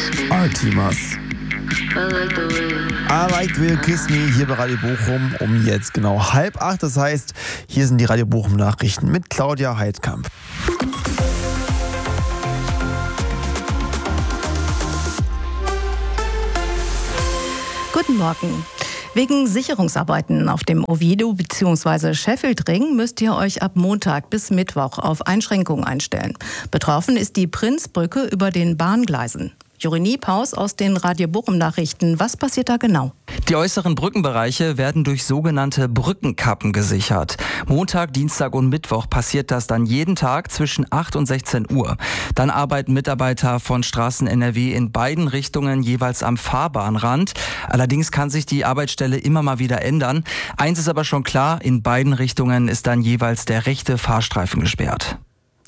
Artimas. I like the way you kiss me hier bei Radio Bochum um jetzt genau 7:30. Das heißt, hier sind die Radio Bochum Nachrichten mit Claudia Heidkamp. Guten Morgen. Wegen Sicherungsarbeiten auf dem Oviedo bzw. Sheffield-Ring müsst ihr euch ab Montag bis Mittwoch auf Einschränkungen einstellen. Betroffen ist die Prinzbrücke über den Bahngleisen. Juri Niepaus aus den Radio Bochum Nachrichten. Was passiert da genau? Die äußeren Brückenbereiche werden durch sogenannte Brückenkappen gesichert. Montag, Dienstag und Mittwoch passiert das dann jeden Tag zwischen 8 und 16 Uhr. Dann arbeiten Mitarbeiter von Straßen NRW in beiden Richtungen jeweils am Fahrbahnrand. Allerdings kann sich die Arbeitsstelle immer mal wieder ändern. Eins ist aber schon klar, in beiden Richtungen ist dann jeweils der rechte Fahrstreifen gesperrt.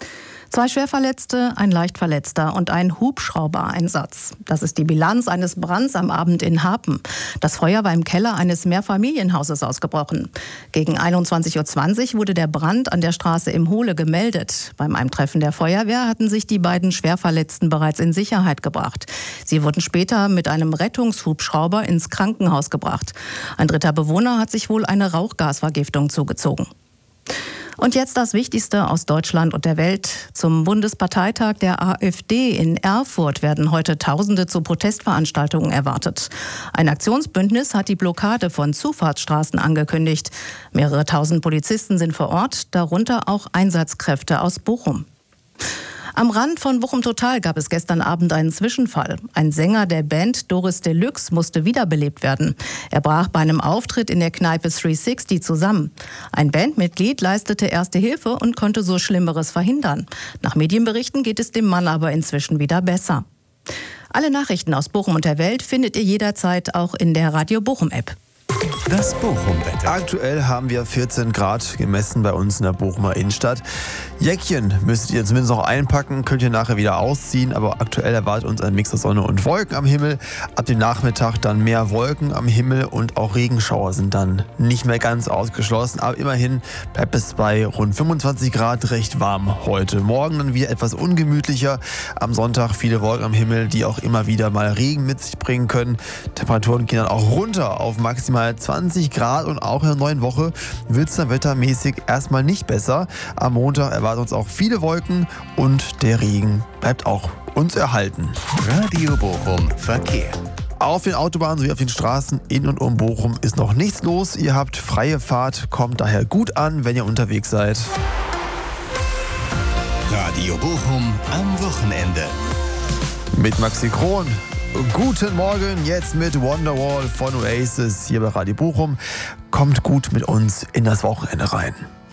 2 Schwerverletzte, ein Leichtverletzter und ein Hubschrauber-Einsatz. Das ist die Bilanz eines Brands am Abend in Harpen. Das Feuer war im Keller eines Mehrfamilienhauses ausgebrochen. Gegen 21:20 Uhr wurde der Brand an der Straße im Hohle gemeldet. Beim Eintreffen der Feuerwehr hatten sich die beiden Schwerverletzten bereits in Sicherheit gebracht. Sie wurden später mit einem Rettungshubschrauber ins Krankenhaus gebracht. Ein dritter Bewohner hat sich wohl eine Rauchgasvergiftung zugezogen. Und jetzt das Wichtigste aus Deutschland und der Welt. Zum Bundesparteitag der AfD in Erfurt werden heute Tausende zu Protestveranstaltungen erwartet. Ein Aktionsbündnis hat die Blockade von Zufahrtsstraßen angekündigt. Mehrere tausend Polizisten sind vor Ort, darunter auch Einsatzkräfte aus Bochum. Am Rand von Bochum Total gab es gestern Abend einen Zwischenfall. Ein Sänger der Band Doris Deluxe musste wiederbelebt werden. Er brach bei einem Auftritt in der Kneipe 360 zusammen. Ein Bandmitglied leistete erste Hilfe und konnte so Schlimmeres verhindern. Nach Medienberichten geht es dem Mann aber inzwischen wieder besser. Alle Nachrichten aus Bochum und der Welt findet ihr jederzeit auch in der Radio Bochum App. Das Bochum-Wetter. Aktuell haben wir 14 Grad gemessen bei uns in der Bochumer Innenstadt. Jäckchen müsstet ihr zumindest noch einpacken, könnt ihr nachher wieder ausziehen, aber aktuell erwartet uns ein Mix aus Sonne und Wolken am Himmel. Ab dem Nachmittag dann mehr Wolken am Himmel und auch Regenschauer sind dann nicht mehr ganz ausgeschlossen, aber immerhin bleibt es bei rund 25 Grad recht warm heute. Morgen dann wieder etwas ungemütlicher. Am Sonntag viele Wolken am Himmel, die auch immer wieder mal Regen mit sich bringen können. Temperaturen gehen dann auch runter auf maximal 20 Grad und auch in der neuen Woche wird es dann wettermäßig erstmal nicht besser. Am Montag erwarten uns auch viele Wolken und der Regen bleibt auch uns erhalten. Radio Bochum Verkehr. Auf den Autobahnen sowie auf den Straßen in und um Bochum ist noch nichts los. Ihr habt freie Fahrt, kommt daher gut an, wenn ihr unterwegs seid. Radio Bochum am Wochenende. Mit Maxi Kron. Guten Morgen, jetzt mit Wonderwall von Oasis hier bei Radio Bochum. Kommt gut mit uns in das Wochenende rein.